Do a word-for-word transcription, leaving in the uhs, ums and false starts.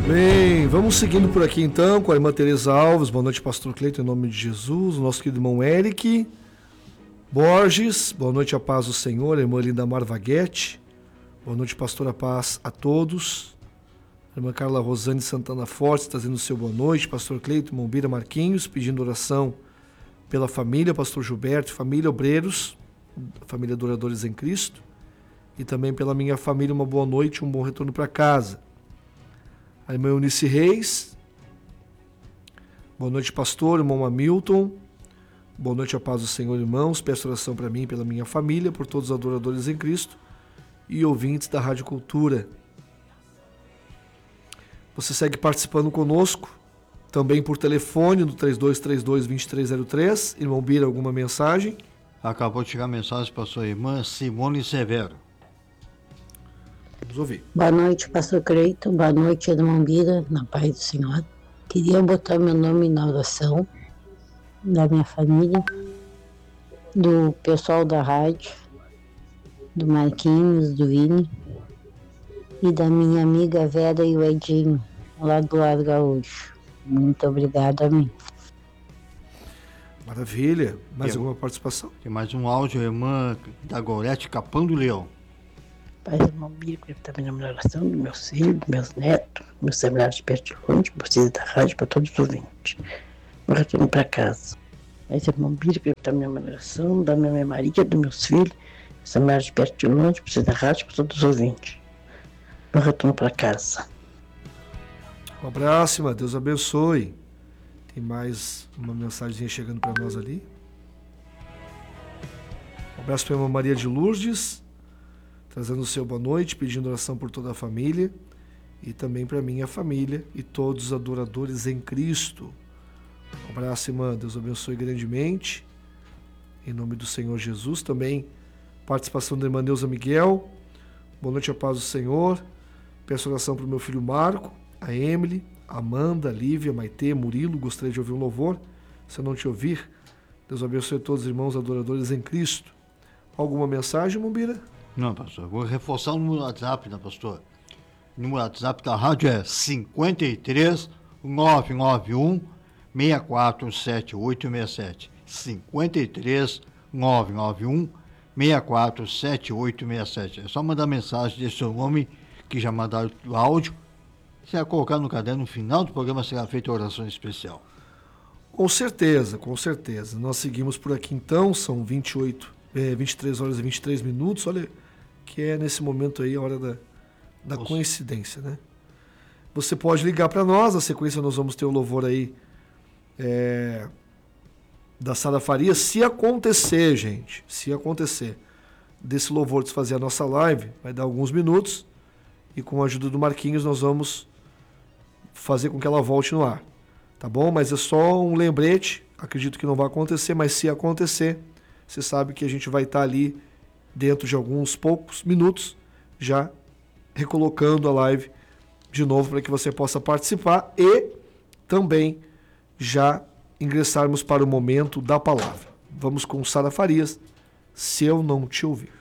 Bem, vamos seguindo por aqui então com a irmã Tereza Alves. Boa noite, pastor Cleiton, em nome de Jesus. O nosso querido irmão Eric Borges. Boa noite, a paz do Senhor. A irmã Linda Marvaguete. Boa noite, pastor, a paz a todos. A irmã Carla Rosane Santana Fortes, trazendo o seu boa noite. Pastor Cleiton, irmão Bira Marquinhos, pedindo oração pela família. Pastor Gilberto, família Obreiros, família Adoradores em Cristo. E também pela minha família, uma boa noite, um bom retorno para casa. A irmã Eunice Reis. Boa noite, pastor, irmão Hamilton. Boa noite, a paz do Senhor, irmãos. Peço oração para mim e pela minha família, por todos os adoradores em Cristo e ouvintes da Rádio Cultura. Você segue participando conosco, também por telefone, no três dois três dois, dois três zero três. Irmão Bira, alguma mensagem? Acabou de chegar a mensagem para a sua irmã Simone Severo. Vamos ouvir. Boa noite, pastor Cleiton. Boa noite, irmão Bira, na paz do Senhor. Queria botar meu nome na oração da minha família, do pessoal da rádio, do Marquinhos, do Vini e da minha amiga Vera e o Edinho, lá do Lar Gaúcho. Muito obrigada, amém. Maravilha. Mais Tem, alguma participação? Tem mais um áudio, a irmã da Gorete Capão do Leão. Pai, irmão Bira, que está na oração dos meus filhos, dos meus netos, meus seminários de perto de longe, vocês da rádio, para todos os ouvintes. Eu retorno para casa. Pai, irmão Bira, que está na oração da minha Maria, dos meus filhos, seminários de perto de longe, vocês da rádio, para todos os ouvintes. Eu retorno para casa. Um abraço, irmã. Deus abençoe. Tem mais uma mensagem chegando para nós ali. Um abraço para a irmã Maria de Lourdes, trazendo o seu boa noite, pedindo oração por toda a família e também para minha família e todos os adoradores em Cristo. Um abraço, irmã. Deus abençoe grandemente. Em nome do Senhor Jesus. Também participação da irmã Neuza Miguel. Boa noite, a paz do Senhor. Peço oração para o meu filho Marco, a Emily, a Amanda, a Lívia, a Maitê, Murilo. Gostaria de ouvir um louvor. Se eu não te ouvir, Deus abençoe todos os irmãos adoradores em Cristo. Alguma mensagem, Mumbira? Não, pastor. Vou reforçar o número do WhatsApp, né, pastor? O número do WhatsApp da rádio é cinco três, nove nove um, seis quatro sete oito seis sete. cinco três, nove nove um, seis quatro sete oito seis sete. É só mandar mensagem desse seu nome, que já mandaram o áudio. Se vai colocar no caderno, no final do programa será feita a oração especial. Com certeza, com certeza. Nós seguimos por aqui então, são vinte e oito, é, vinte e três horas e vinte e três minutos. Olha, que é nesse momento aí a hora da, da coincidência, né? Você pode ligar para nós, na sequência nós vamos ter o louvor aí é, da Sara Faria. Se acontecer, gente, se acontecer desse louvor desfazer a nossa live, vai dar alguns minutos e com a ajuda do Marquinhos nós vamos fazer com que ela volte no ar, tá bom? Mas é só um lembrete, acredito que não vai acontecer, mas se acontecer, você sabe que a gente vai estar ali dentro de alguns poucos minutos, já recolocando a live de novo para que você possa participar e também já ingressarmos para o momento da palavra. Vamos com Sara Farias, Se Eu Não Te Ouvir.